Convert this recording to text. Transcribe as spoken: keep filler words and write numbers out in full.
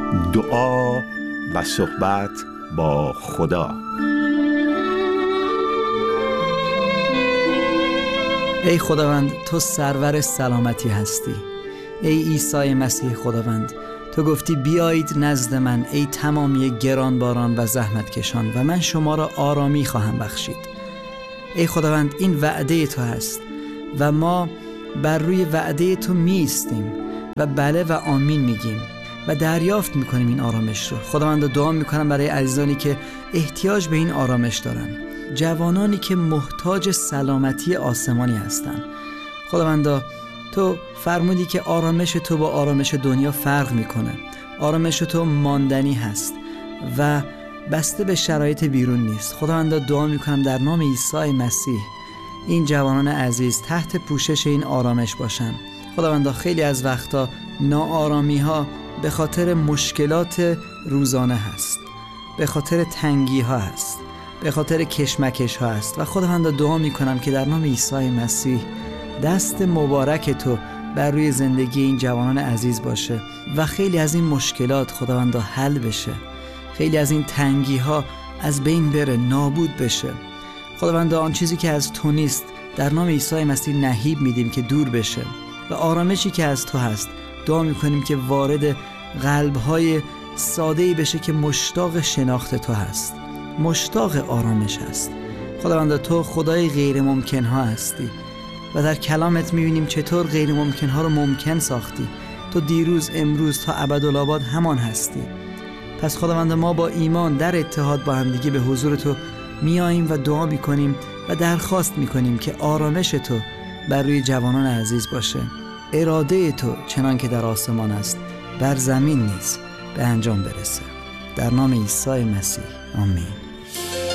دعا و صحبت با خدا. ای خداوند، تو سرور سلامتی هستی. ای عیسی مسیح خداوند، تو گفتی بیایید نزد من ای تمامی گرانباران و زحمت کشان و من شما را آرامی خواهم بخشید. ای خداوند، این وعده تو هست و ما بر روی وعده تو می ایستیم و بله و آمین میگیم و دریافت میکنیم این آرامش رو. خداوند، دعا میکنم برای عزیزانی که احتیاج به این آرامش دارن، جوانانی که محتاج سلامتی آسمانی هستن. خداوند، تو فرمودی که آرامش تو با آرامش دنیا فرق میکنه. آرامش تو ماندنی هست و بسته به شرایط بیرون نیست. خداوند، دعا میکنم در نام عیسی مسیح این جوانان عزیز تحت پوشش این آرامش باشن. خداوند، خیلی از وقتا ناآرامی ها به خاطر مشکلات روزانه هست، به خاطر تنگی ها هست، به خاطر کشمکش ها هست و خداوند دعا می کنم که در نام عیسی مسیح دست مبارک تو بر روی زندگی این جوانان عزیز باشه و خیلی از این مشکلات خداوند حل بشه، خیلی از این تنگی ها از بین بره، نابود بشه. خداوند، آن چیزی که از تو نیست در نام عیسی مسیح نهیب میدیم که دور بشه و آرامشی که از تو هست دعا میکنیم که وارد قلب‌های ساده‌ای بشه که مشتاق شناخت تو هست، مشتاق آرامش هست. خداوند، تو خدای غیر ممکن ها هستی و در کلامت میبینیم چطور غیر ممکن ها رو ممکن ساختی. تو دیروز، امروز تا ابدالآباد همان هستی. پس خداوند، ما با ایمان در اتحاد با هم دیگه به حضور تو میاییم و دعا میکنیم و درخواست میکنیم که آرامش تو بر روی جوانان عزیز باشه. اراده تو چنان که در آسمان است بر زمین نیز به انجام برسه. در نام عیسی مسیح، آمین.